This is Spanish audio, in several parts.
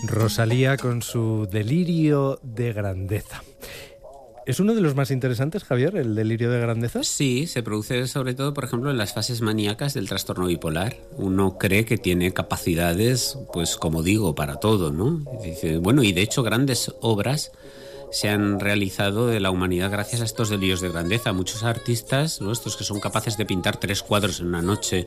Rosalía con su delirio de grandeza. ¿Es uno de los más interesantes, Javier, el delirio de grandeza? Sí, se produce sobre todo, por ejemplo, en las fases maníacas del trastorno bipolar. Uno cree que tiene capacidades, pues como digo, para todo, ¿no? Dice, bueno, y de hecho grandes obras se han realizado de la humanidad gracias a estos delirios de grandeza. Muchos artistas nuestros que son capaces de pintar 3 cuadros en una noche,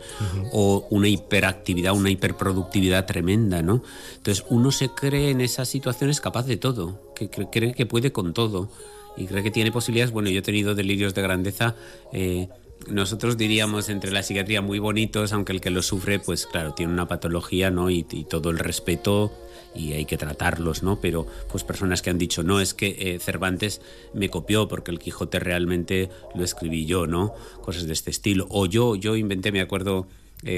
o una hiperactividad, una hiperproductividad tremenda, ¿no? Entonces uno se cree en esas situaciones capaz de todo, que cree que puede con todo y cree que tiene posibilidades. Bueno, yo he tenido delirios de grandeza, nosotros diríamos entre la psiquiatría muy bonitos, aunque el que lo sufre, pues claro, tiene una patología, ¿no? Y todo el respeto, y hay que tratarlos, ¿no? Pero pues personas que han dicho, no, es que Cervantes me copió porque el Quijote realmente lo escribí yo, ¿no? Cosas de este estilo. O yo inventé, me acuerdo,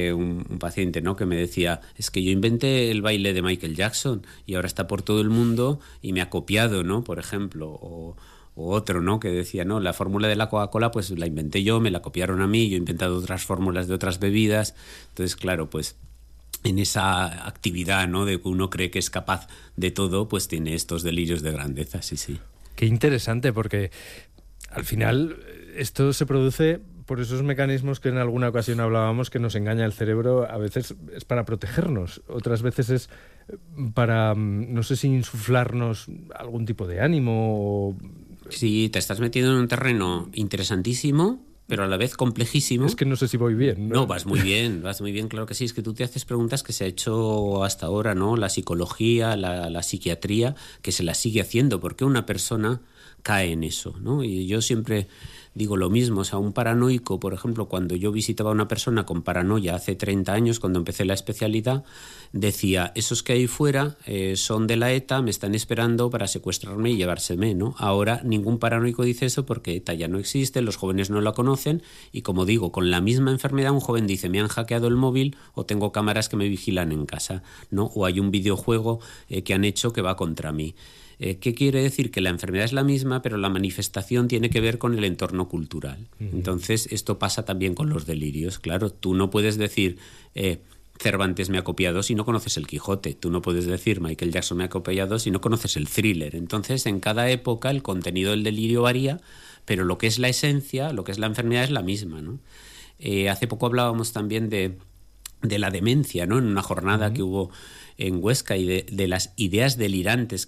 un paciente, ¿no? Que me decía, es que yo inventé el baile de Michael Jackson y ahora está por todo el mundo y me ha copiado, ¿no? Por ejemplo, o otro, ¿no? Que decía, no, la fórmula de la Coca-Cola pues la inventé yo, me la copiaron a mí, yo he inventado otras fórmulas de otras bebidas. Entonces, claro, pues en esa actividad, ¿no? De que uno cree que es capaz de todo, pues tiene estos delirios de grandeza, sí, sí. Qué interesante, porque al final esto se produce por esos mecanismos que en alguna ocasión hablábamos, que nos engaña el cerebro. A veces es para protegernos, otras veces es para, no sé si insuflarnos algún tipo de ánimo. Sí, te estás metiendo en un terreno interesantísimo, pero a la vez complejísimo. Es que no sé si voy bien, ¿no? No, vas muy bien, claro que sí. Es que tú te haces preguntas que se ha hecho hasta ahora, ¿no? La psicología, la psiquiatría, que se la sigue haciendo. ¿Por qué una persona cae en eso, ¿no? Y yo siempre digo lo mismo, o sea, un paranoico, por ejemplo, cuando yo visitaba a una persona con paranoia hace 30 años, cuando empecé la especialidad, decía, esos que hay fuera son de la ETA, me están esperando para secuestrarme y llevárseme, ¿no? Ahora ningún paranoico dice eso porque ETA ya no existe, los jóvenes no la conocen, y como digo, con la misma enfermedad un joven dice, me han hackeado el móvil o tengo cámaras que me vigilan en casa, ¿no? O hay un videojuego que han hecho que va contra mí. ¿Qué quiere decir? Que la enfermedad es la misma, pero la manifestación tiene que ver con el entorno cultural. Entonces, esto pasa también con los delirios. Claro, tú no puedes decir Cervantes me ha copiado si no conoces el Quijote. Tú no puedes decir Michael Jackson me ha copiado si no conoces el Thriller. Entonces, en cada época el contenido del delirio varía, pero lo que es la esencia, lo que es la enfermedad es la misma, ¿no? Hace poco hablábamos también de la demencia, ¿no? En una jornada que hubo en Huesca, y de las ideas delirantes